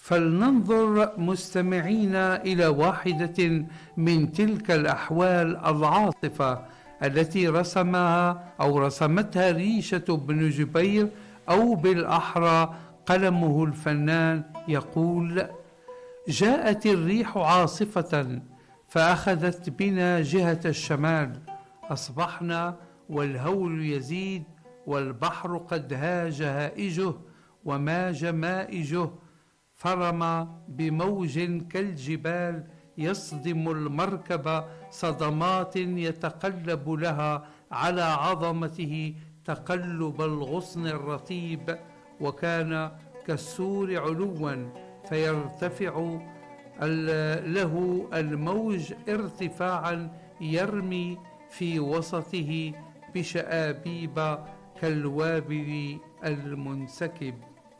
فلننظر مستمعين إلى واحدة من تلك الأحوال العاطفة التي رسمتها ريشة بن جبير، أو بالأحرى قلمه الفنان. يقول: جاءت الريح عاصفة فأخذت بنا جهة الشمال، أصبحنا والهول يزيد والبحر قد هاج هائجه وماج مائجه، فرم بموج كالجبال يصدم المركب صدمات يتقلب لها على عظمته تقلب الغصن الرطيب، وكان كالسور علوا فيرتفع له الموج ارتفاعا يرمي في وسطه بشآبيب كالوابل المنسكب.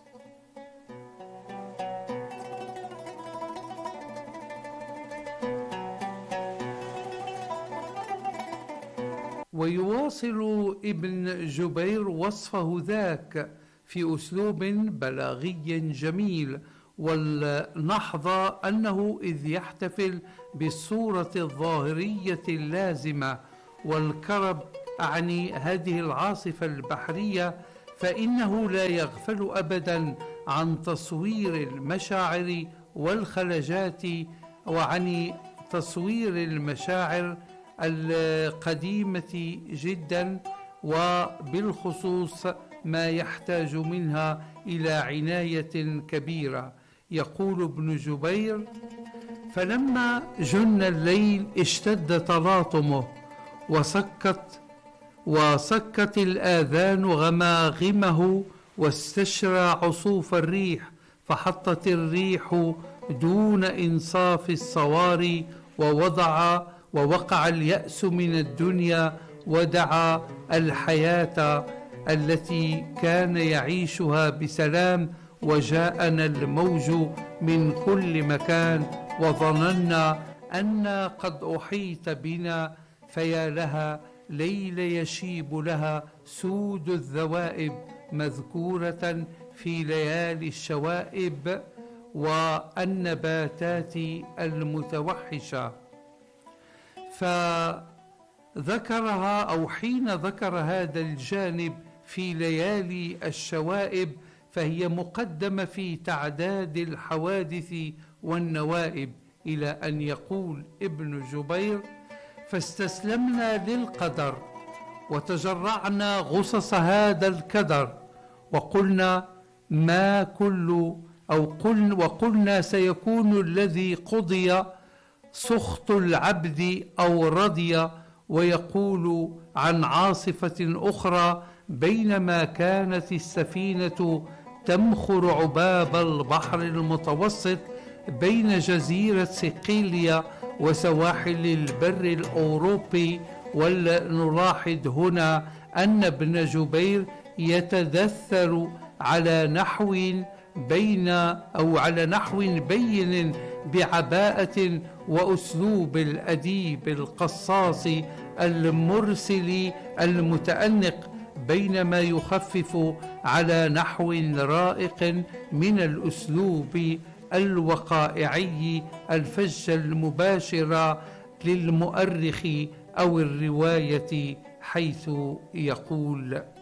ويواصل ابن جبير وصفه ذاك في أسلوب بلاغي جميل، ولنحظى أنه إذ يحتفل بالصورة الظاهرية اللازمة والكرب، أعني هذه العاصفة البحرية، فإنه لا يغفل أبدا عن تصوير المشاعر والخلجات، وعن تصوير المشاعر القديمة جدا، وبالخصوص ما يحتاج منها إلى عناية كبيرة. يقول ابن جبير: فلما جن الليل اشتد تلاطمه وسكت الآذان غماغمه، واستشرى عصوف الريح، فحطت الريح دون إنصاف الصواري، ووقع اليأس من الدنيا، ودعا الحياة التي كان يعيشها بسلام، وجاءنا الموج من كل مكان، وظننا أن قد أحيط بنا، فيا لها ليل يشيب لها سود الذوائب، مذكورة في ليالي الشوائب والنباتات المتوحشة. فذكرها، أو حين ذكر هذا الجانب في ليالي الشوائب، فهي مقدمة في تعداد الحوادث والنوائب، إلى أن يقول ابن جبير: فاستسلمنا للقدر وتجرعنا غصص هذا الكدر، وقلنا وقلنا سيكون الذي قضي سخط العبد أو رضي. ويقول عن عاصفة أخرى: بينما كانت السفينة تمخر عباب البحر المتوسط بين جزيرة صقلية وسواحل البر الأوروبي، ولنلاحظ هنا أن ابن جبير يتدثر على نحو بين بعباءة وأسلوب الأديب القصاص المرسل المتأنق، بينما يخفف على نحو رائق من الأسلوب الوقائعي الفج المباشر للمؤرخ أو الرواية، حيث يقول: